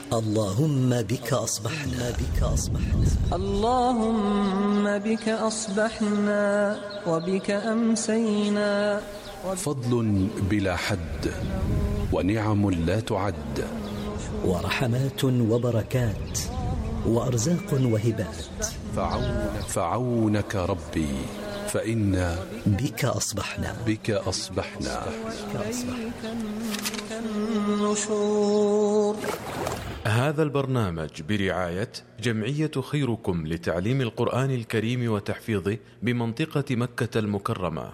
اللهم بك أصبحنا اللهم بك أصبحنا وبك أمسينا. فضل بلا حد ونعم لا تعد، ورحمات وبركات وأرزاق وهبات. فعونك ربي فإنا بك أصبحنا النشور. هذا البرنامج برعاية جمعية خيركم لتعليم القرآن الكريم وتحفيظه بمنطقة مكة المكرمة.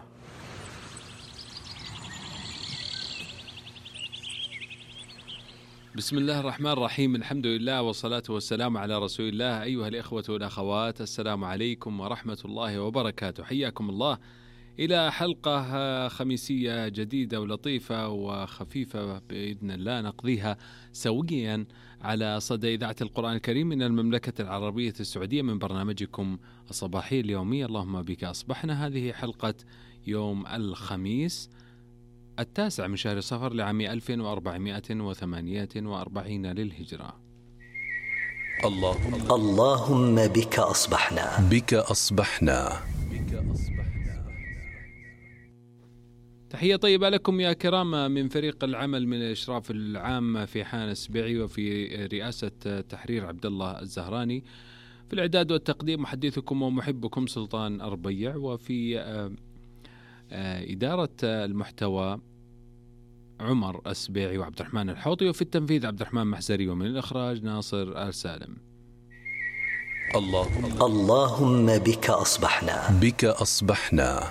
بسم الله الرحمن الرحيم، الحمد لله والصلاة والسلام على رسول الله. أيها الإخوة والأخوات، السلام عليكم ورحمة الله وبركاته. حياكم الله إلى حلقة خميسية جديدة ولطيفة وخفيفة بإذن الله نقضيها سويا على صدى إذاعة القرآن الكريم من المملكة العربية السعودية من برنامجكم الصباحي اليومي اللهم بك أصبحنا. هذه حلقة يوم الخميس 9 من شهر صفر لعام 1448 للهجرة. اللهم بك أصبحنا. تحية طيبة لكم يا كرام من فريق العمل من الإشراف العام في حان السبيعي، وفي رئاسة تحرير عبد الله الزهراني، في الإعداد والتقديم محدثكم ومحبكم سلطان الربيع، وفي إدارة المحتوى عمر السبيعي وعبد الرحمن الحوطي، وفي التنفيذ عبد الرحمن محزري، ومن الإخراج ناصر آل سالم. اللهم بك أصبحنا.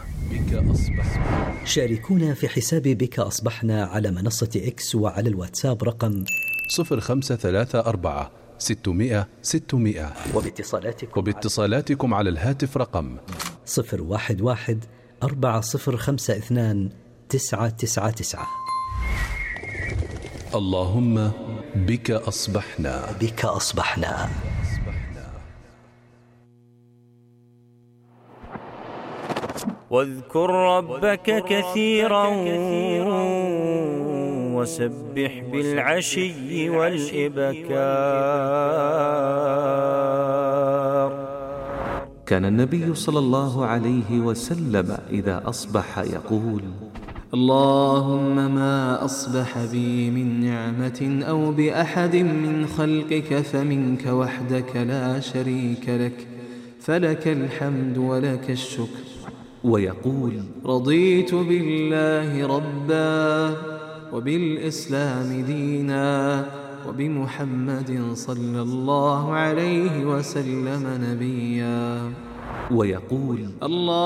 شاركونا في حساب بك أصبحنا على منصة إكس وعلى الواتساب رقم 0534 600 600، وباتصالاتكم على الهاتف رقم 011 4052 999. اللهم بك أصبحنا. واذكر ربك كثيرا وسبح بالعشي والإبكار. كان النبي صلى الله عليه وسلم إذا أصبح يقول: اللهم ما أصبح بي من نعمة أو بأحد من خلقك فمنك وحدك لا شريك لك، فلك الحمد ولك الشكر. ويقول: رضيت بالله ربا وبالإسلام دينا وبمحمد صلى الله عليه وسلم نبيا. ويقول: الله